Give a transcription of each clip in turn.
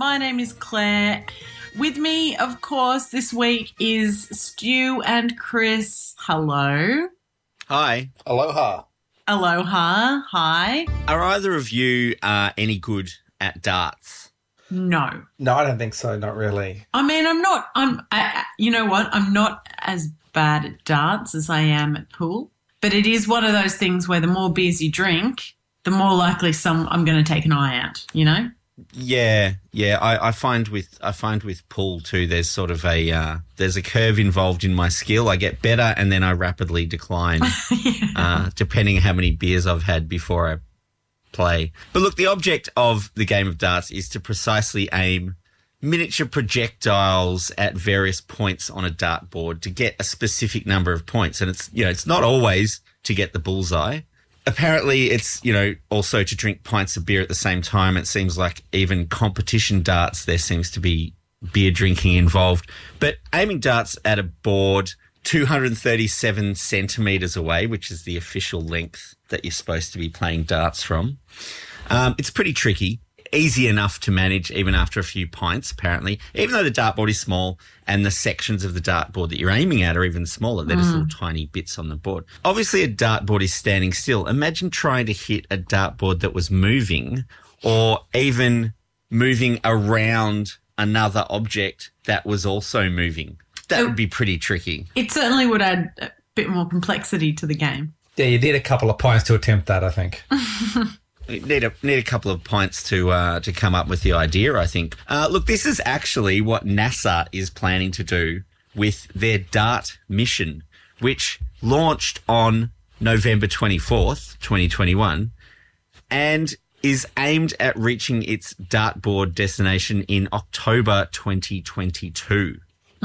My name is Claire. With me, of course, this week is Stu and Chris. Hello. Hi. Aloha. Aloha. Hi. Are either of you any good at darts? No. No, I don't think so. Not really. I mean, you know what? I'm not as bad at darts as I am at pool. But it is one of those things where the more beers you drink, the more likely I'm going to take an eye out, you know? Yeah. I find with pool too, there's sort of there's a curve involved in my skill. I get better and then I rapidly decline, depending how many beers I've had before I play. But look, the object of the game of darts is to precisely aim miniature projectiles at various points on a dartboard to get a specific number of points. And it's not always to get the bullseye. Apparently it's, also to drink pints of beer at the same time. It seems like even competition darts, there seems to be beer drinking involved. But aiming darts at a board 237 centimetres away, which is the official length that you're supposed to be playing darts from, it's pretty tricky. Easy enough to manage even after a few pints, apparently, even though the dartboard is small and the sections of the dartboard that you're aiming at are even smaller. They're just little tiny bits on the board. Obviously, a dartboard is standing still. Imagine trying to hit a dartboard that was moving or even moving around another object that was also moving. That would be pretty tricky. It certainly would add a bit more complexity to the game. Yeah, you need a couple of points to attempt that, I think. Need a couple of points to come up with the idea, I think. Look, this is actually what NASA is planning to do with their DART mission, which launched on November 24th, 2021, and is aimed at reaching its dartboard destination in October 2022.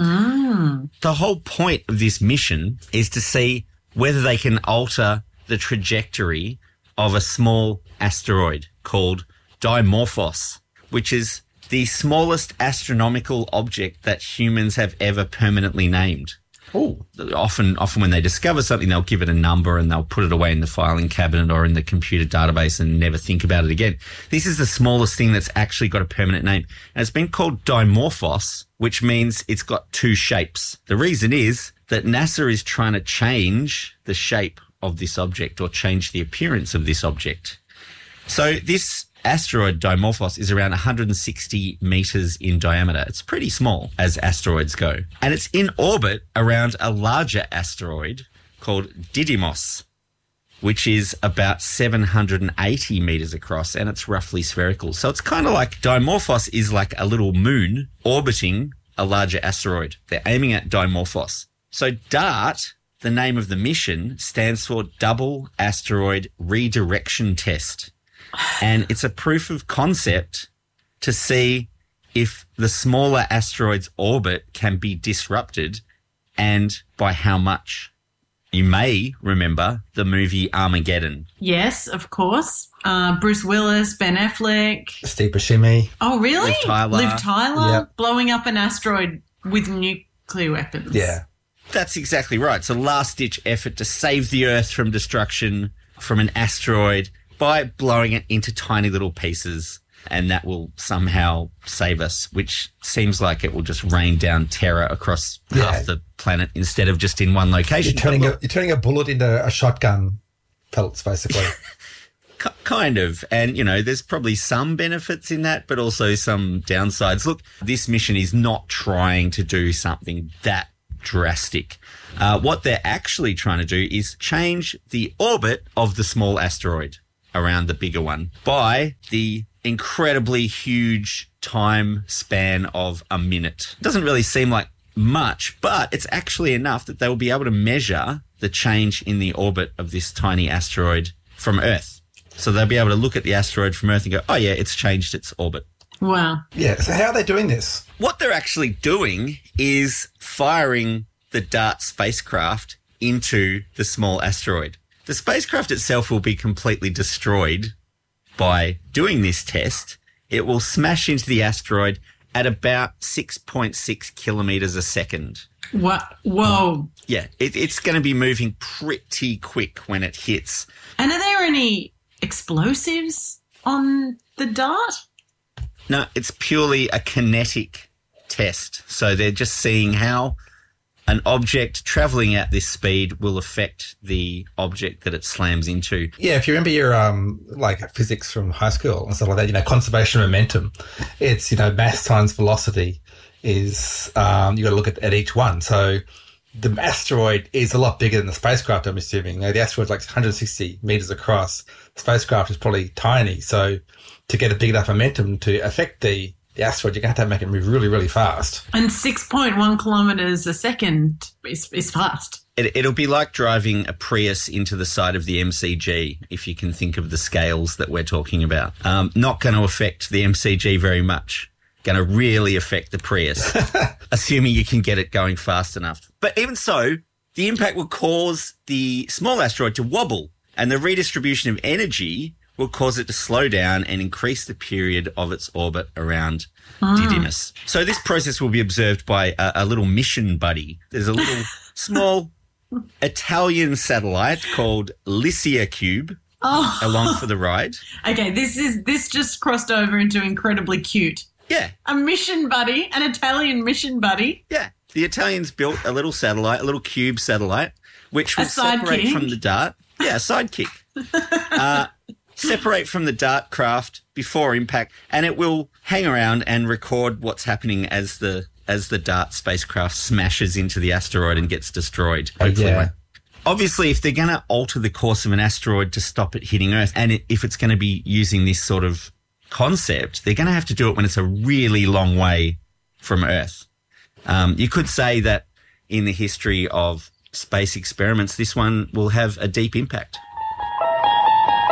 The whole point of this mission is to see whether they can alter the trajectory of a small asteroid called Dimorphos, which is the smallest astronomical object that humans have ever permanently named. Oh, Often when they discover something, they'll give it a number and they'll put it away in the filing cabinet or in the computer database and never think about it again. This is the smallest thing that's actually got a permanent name. And it's been called Dimorphos, which means it's got two shapes. The reason is that NASA is trying to change the shape of this object or change the appearance of this object. So this asteroid Dimorphos is around 160 meters in diameter. It's pretty small as asteroids go. And it's in orbit around a larger asteroid called Didymos, which is about 780 meters across and it's roughly spherical. So it's kind of like Dimorphos is like a little moon orbiting a larger asteroid. They're aiming at Dimorphos. So DART, the name of the mission, stands for Double Asteroid Redirection Test. And it's a proof of concept to see if the smaller asteroid's orbit can be disrupted and by how much. You may remember the movie Armageddon. Yes, of course. Bruce Willis, Ben Affleck. Steve Buscemi. Oh, really? Liv Tyler. Yep. Blowing up an asteroid with nuclear weapons. Yeah. That's exactly right. It's a last-ditch effort to save the Earth from destruction from an asteroid by blowing it into tiny little pieces, and that will somehow save us, which seems like it will just rain down terror across half the planet instead of just in one location. You're turning a bullet into a shotgun pellets, basically. Kind of. And, there's probably some benefits in that, but also some downsides. Look, this mission is not trying to do something that drastic. What they're actually trying to do is change the orbit of the small asteroid around the bigger one by the incredibly huge time span of a minute. It doesn't really seem like much, but it's actually enough that they will be able to measure the change in the orbit of this tiny asteroid from Earth. So they'll be able to look at the asteroid from Earth and go, oh yeah, it's changed its orbit. Wow. Yeah, so how are they doing this? What they're actually doing is firing the DART spacecraft into the small asteroid. The spacecraft itself will be completely destroyed by doing this test. It will smash into the asteroid at about 6.6 kilometers a second. What? Whoa. Yeah, it's going to be moving pretty quick when it hits. And are there any explosives on the DART? No, it's purely a kinetic test. So they're just seeing how an object travelling at this speed will affect the object that it slams into. Yeah, if you remember your like physics from high school and stuff like that, you know, conservation of momentum, it's, you know, mass times velocity is you got to look at each one. So the asteroid is a lot bigger than the spacecraft, I'm assuming. You know, the asteroid's like 160 meters across. The spacecraft is probably tiny. So to get a big enough momentum to affect the asteroid, you're going to have to make it move really, really fast. And 6.1 kilometres a second is fast. It'll be like driving a Prius into the side of the MCG, if you can think of the scales that we're talking about. Not going to affect the MCG very much. Going to really affect the Prius, assuming you can get it going fast enough. But even so, the impact will cause the small asteroid to wobble, and the redistribution of energy will cause it to slow down and increase the period of its orbit around Didymos. So this process will be observed by a little mission buddy. There's a little small Italian satellite called Lycia Cube along for the ride. Okay, this just crossed over into incredibly cute. Yeah. A mission buddy, an Italian mission buddy. Yeah. The Italians built a little satellite, a little cube satellite, which will separate from the DART. Yeah, a sidekick. Separate from the DART craft before impact, and it will hang around and record what's happening as the DART spacecraft smashes into the asteroid and gets destroyed. Yeah. Obviously, if they're going to alter the course of an asteroid to stop it hitting Earth, and if it's going to be using this sort of concept, they're going to have to do it when it's a really long way from Earth. You could say that in the history of space experiments, this one will have a deep impact.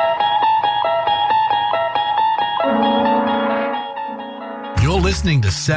You're listening to